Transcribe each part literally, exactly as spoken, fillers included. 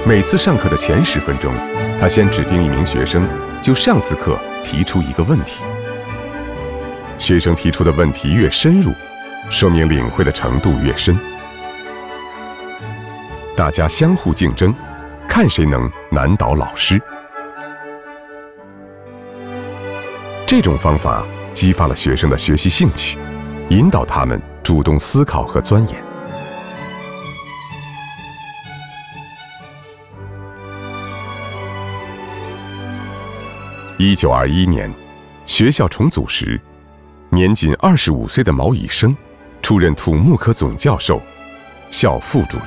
每次上课的前十分钟，他先指定一名学生就上次课提出一个问题。学生提出的问题越深入，说明领会的程度越深。大家相互竞争，看谁能难倒老师。这种方法激发了学生的学习兴趣，引导他们主动思考和钻研。一九二一年，学校重组时，年仅二十五岁的毛以升出任土木科总教授、校副主任。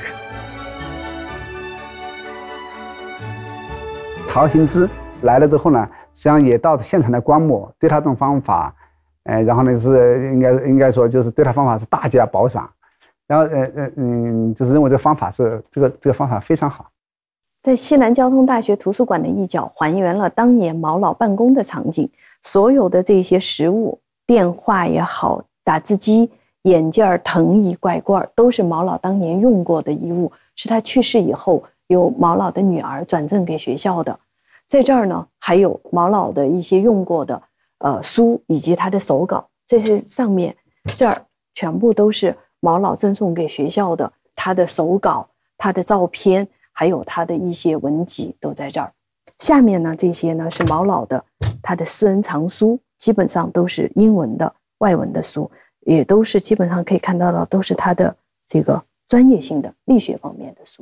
陶行知来了之后呢，实际上也到现场来观摩，对他这种方法，呃，然后呢是应该应该说就是对他方法是大加褒赏，然后呃呃嗯，就是认为这个方法是这个这个方法非常好。 在西南交通大学图书馆的一角，还原了当年毛老办公的场景，所有的这些实物，电话也好，打字机、眼镜、藤椅、拐棍，都是毛老当年用过的衣物，是他去世以后由毛老的女儿转赠给学校的。在这儿呢，还有毛老的一些用过的呃书以及他的手稿，这些上面这儿全部都是毛老赠送给学校的，他的手稿、他的照片，还有他的一些文集都在这儿。下面呢，这些呢是毛老的他的私人藏书，基本上都是英文的、外文的书，也都是基本上可以看到的，都是他的这个专业性的力学方面的书。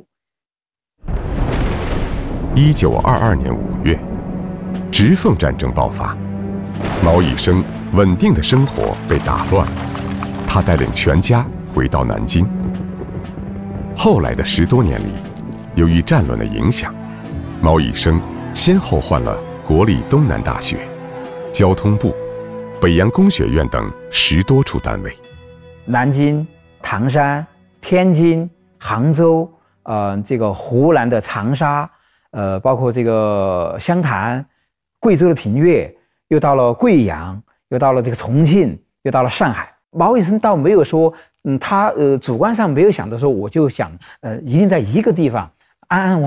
一九二二年五月，直奉战争爆发，毛以升稳定的生活被打乱，他带领全家回到南京。后来的十多年里，由于战乱的影响，毛以升先后换了国立东南大学、交通部、北洋工学院等十多处单位。 南京、唐山、天津、杭州，呃，这个湖南的长沙，呃，包括这个湘潭、贵州的平越，又到了贵阳，又到了这个重庆，又到了上海。毛以升倒没有说，嗯，他呃主观上没有想到说，我就想呃一定在一个地方安安稳